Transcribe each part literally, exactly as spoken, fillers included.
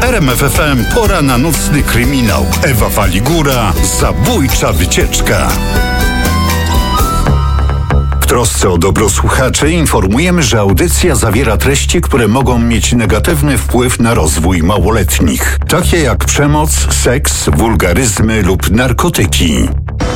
R M F F M pora na nocny kryminał. Ewa Waligura, zabójcza wycieczka. W trosce o dobro słuchaczy informujemy, że audycja zawiera treści, które mogą mieć negatywny wpływ na rozwój małoletnich, takie jak przemoc, seks, wulgaryzmy lub narkotyki.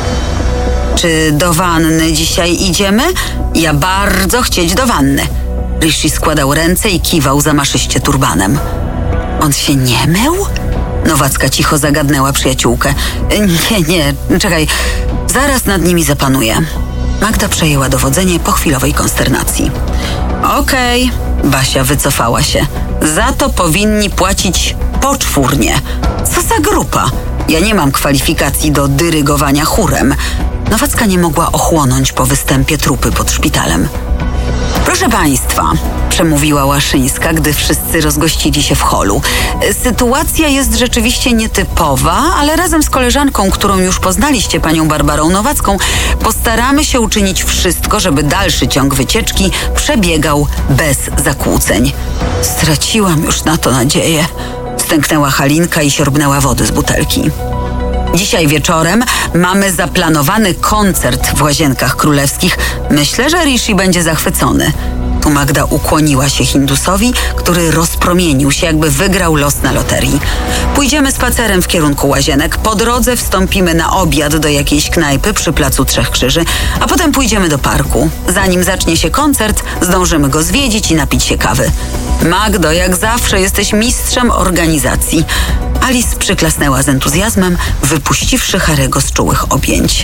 Czy do wanny dzisiaj idziemy? Ja bardzo chcieć do wanny. Rishi składał ręce i kiwał zamaszyście turbanem. On się nie mył? Nowacka cicho zagadnęła przyjaciółkę. Nie, nie, czekaj. Zaraz nad nimi zapanuję. Magda przejęła dowodzenie po chwilowej konsternacji. Okej, okay. Basia wycofała się. Za to powinni płacić poczwórnie. Co za grupa? Ja nie mam kwalifikacji do dyrygowania chórem. Nowacka nie mogła ochłonąć po występie trupy pod szpitalem. Proszę państwa, przemówiła Łaszyńska, gdy wszyscy rozgościli się w holu. Sytuacja jest rzeczywiście nietypowa, ale razem z koleżanką, którą już poznaliście, panią Barbarą Nowacką, postaramy się uczynić wszystko, żeby dalszy ciąg wycieczki przebiegał bez zakłóceń. Straciłam już na to nadzieję. Stęknęła Halinka i siorbnęła wody z butelki. Dzisiaj wieczorem mamy zaplanowany koncert w Łazienkach Królewskich. Myślę, że Rishi będzie zachwycony. Tu Magda ukłoniła się Hindusowi, który rozpromienił się, jakby wygrał los na loterii. Pójdziemy spacerem w kierunku Łazienek. Po drodze wstąpimy na obiad do jakiejś knajpy przy Placu Trzech Krzyży, a potem pójdziemy do parku. Zanim zacznie się koncert, zdążymy go zwiedzić i napić się kawy. Magdo, jak zawsze jesteś mistrzem organizacji. Alice przyklasnęła z entuzjazmem, wypuściwszy Harego z czułych objęć.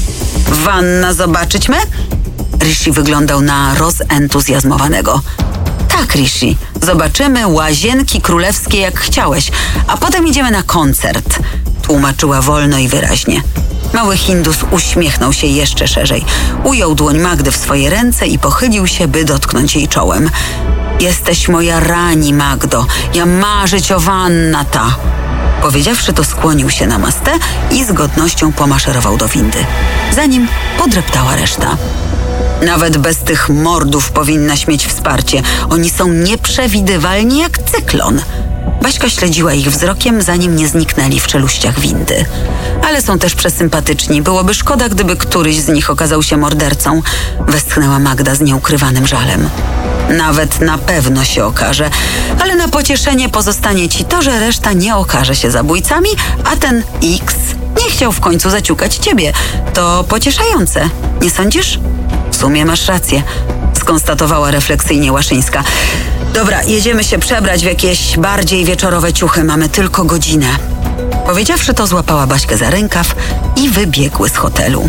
Wanna zobaczyć me? Rishi wyglądał na rozentuzjazmowanego. Tak, Rishi, zobaczymy Łazienki Królewskie jak chciałeś, a potem idziemy na koncert, tłumaczyła wolno i wyraźnie. Mały Hindus uśmiechnął się jeszcze szerzej. Ujął dłoń Magdy w swoje ręce i pochylił się, by dotknąć jej czołem. Jesteś moja rani, Magdo, ja marzyć o wanna ta. Powiedziawszy to, skłonił się na mastę i z godnością pomaszerował do windy. Za nim podreptała reszta. Nawet bez tych mordów powinnaś mieć wsparcie. Oni są nieprzewidywalni jak cyklon. Baśka śledziła ich wzrokiem, zanim nie zniknęli w czeluściach windy. Ale są też przesympatyczni. Byłoby szkoda, gdyby któryś z nich okazał się mordercą. Westchnęła Magda z nieukrywanym żalem. Nawet na pewno się okaże, ale na pocieszenie pozostanie ci to, że reszta nie okaże się zabójcami, a ten X nie chciał w końcu zaciukać ciebie. To pocieszające, nie sądzisz? W sumie masz rację, skonstatowała refleksyjnie Łaszyńska. Dobra, jedziemy się przebrać w jakieś bardziej wieczorowe ciuchy, mamy tylko godzinę. Powiedziawszy to, złapała Baśkę za rękaw i wybiegły z hotelu.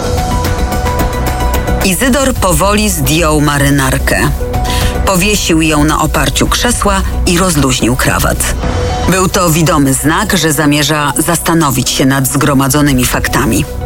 Izydor powoli zdjął marynarkę. Powiesił ją na oparciu krzesła i rozluźnił krawat. Był to widomy znak, że zamierza zastanowić się nad zgromadzonymi faktami.